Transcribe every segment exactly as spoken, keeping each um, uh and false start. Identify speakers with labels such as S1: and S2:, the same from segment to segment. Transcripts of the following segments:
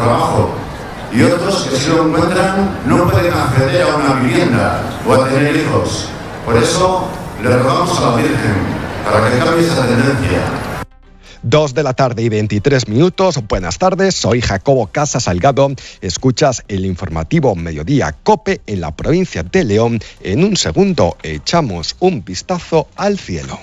S1: trabajo. Y otros que si lo encuentran no pueden acceder a una vivienda o a tener hijos. Por eso le rogamos a la Virgen para que cambie esa tendencia.
S2: Dos de la tarde y veintitrés minutos. Buenas tardes, soy Jacobo Casa Salgado. Escuchas el informativo Mediodía COPE en la provincia de León. En un segundo echamos un vistazo al cielo.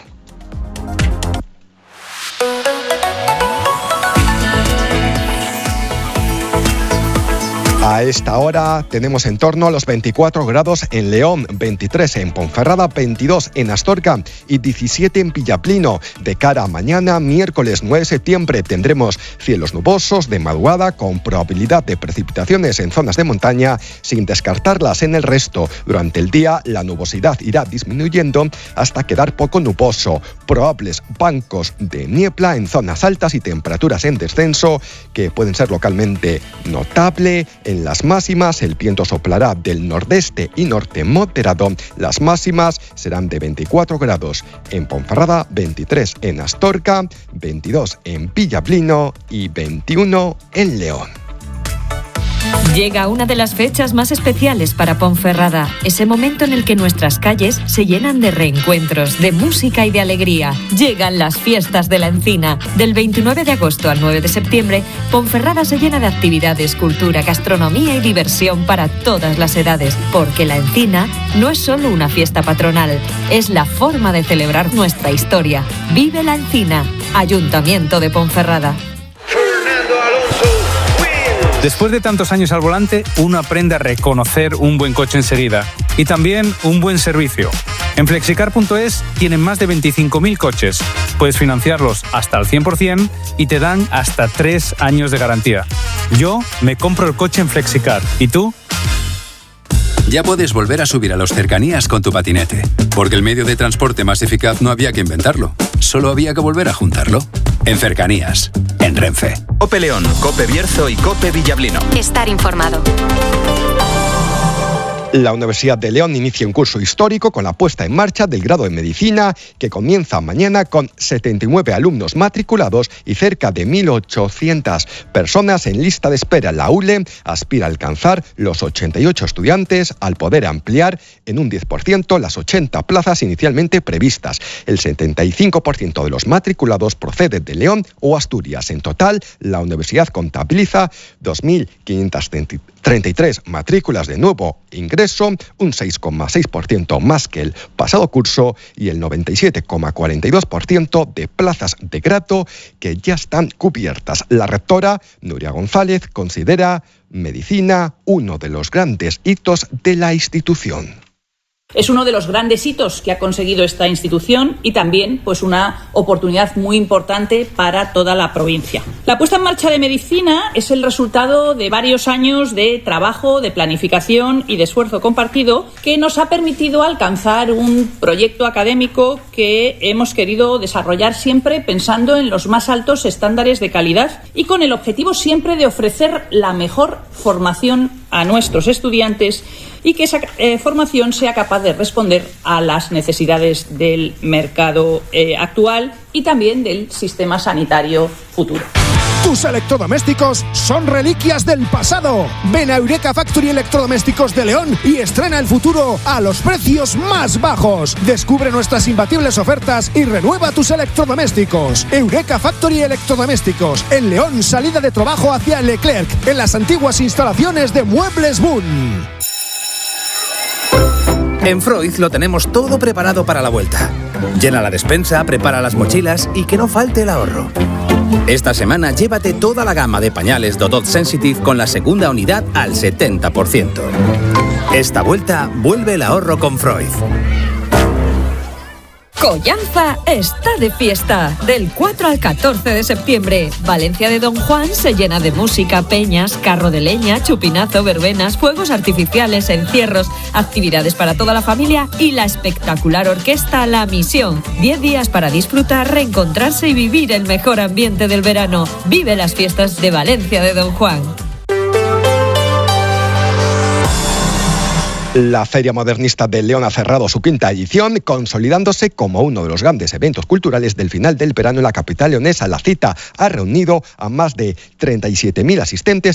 S2: A esta hora tenemos en torno a los veinticuatro grados en León, veintitrés en Ponferrada, veintidós en Astorga y diecisiete en Villablino. De cara a mañana, miércoles nueve de septiembre, tendremos cielos nubosos de madrugada con probabilidad de precipitaciones en zonas de montaña, sin descartarlas en el resto. Durante el día, la nubosidad irá disminuyendo hasta quedar poco nuboso. Probables bancos de niebla en zonas altas y temperaturas en descenso que pueden ser localmente notable. En las máximas, el viento soplará del nordeste y norte moderado. Las máximas serán de veinticuatro grados en Ponferrada, veintitrés en Astorga, veintidós en Villablino y veintiuno en León.
S3: Llega una de las fechas más especiales para Ponferrada, ese momento en el que nuestras calles se llenan de reencuentros, de música y de alegría. Llegan las fiestas de la Encina. Del veintinueve de agosto al nueve de septiembre, Ponferrada se llena de actividades, cultura, gastronomía y diversión para todas las edades, porque la Encina no es solo una fiesta patronal, es la forma de celebrar nuestra historia. Vive la Encina, Ayuntamiento de Ponferrada.
S4: Después de tantos años al volante, uno aprende a reconocer un buen coche enseguida y también un buen servicio. En flexicar punto es tienen más de veinticinco mil coches. Puedes financiarlos hasta el cien por ciento y te dan hasta tres años de garantía. Yo me compro el coche en Flexicar. ¿Y tú?
S5: Ya puedes volver a subir a los cercanías con tu patinete, porque el medio de transporte más eficaz no había que inventarlo, solo había que volver a juntarlo. En Cercanías, en Renfe.
S6: COPE León, COPE Bierzo y COPE Villablino.
S7: Estar informado.
S2: La Universidad de León inicia un curso histórico con la puesta en marcha del grado en Medicina, que comienza mañana con setenta y nueve alumnos matriculados y cerca de mil ochocientas personas en lista de espera. La U L E aspira a alcanzar los ochenta y ocho estudiantes al poder ampliar en un diez por ciento las ochenta plazas inicialmente previstas. El setenta y cinco por ciento de los matriculados procede de León o Asturias. En total, la universidad contabiliza dos mil quinientas treinta y tres matrículas de nuevo ingreso, un seis coma seis por ciento más que el pasado curso y el noventa y siete coma cuarenta y dos por ciento de plazas de grado que ya están cubiertas. La rectora, Nuria González, considera Medicina uno de los grandes hitos de la institución.
S8: Es uno de los grandes hitos que ha conseguido esta institución y también pues una oportunidad muy importante para toda la provincia. La puesta en marcha de Medicina es el resultado de varios años de trabajo, de planificación y de esfuerzo compartido que nos ha permitido alcanzar un proyecto académico que hemos querido desarrollar siempre pensando en los más altos estándares de calidad y con el objetivo siempre de ofrecer la mejor formación a nuestros estudiantes y que esa eh, formación sea capaz de responder a las necesidades del mercado eh, actual y también del sistema sanitario futuro.
S9: Tus electrodomésticos son reliquias del pasado. Ven a Eureka Factory Electrodomésticos de León y estrena el futuro a los precios más bajos. Descubre nuestras imbatibles ofertas y renueva tus electrodomésticos. Eureka Factory Electrodomésticos en León, salida de trabajo hacia Leclerc, en las antiguas instalaciones de Muebles Boon.
S6: En Freud lo tenemos todo preparado para la vuelta. Llena la despensa, prepara las mochilas y que no falte el ahorro. Esta semana llévate toda la gama de pañales Dodot Sensitive con la segunda unidad al setenta por ciento. Esta vuelta vuelve el ahorro con Freud.
S3: Collanza está de fiesta. Del cuatro al catorce de septiembre, Valencia de Don Juan se llena de música, peñas, carro de leña, chupinazo, verbenas, fuegos artificiales, encierros, actividades para toda la familia y la espectacular orquesta La Misión. Diez días para disfrutar, reencontrarse y vivir el mejor ambiente del verano. Vive las fiestas de Valencia de Don Juan.
S2: La Feria Modernista de León ha cerrado su quinta edición, consolidándose como uno de los grandes eventos culturales del final del verano en la capital leonesa. La cita ha reunido a más de treinta y siete mil asistentes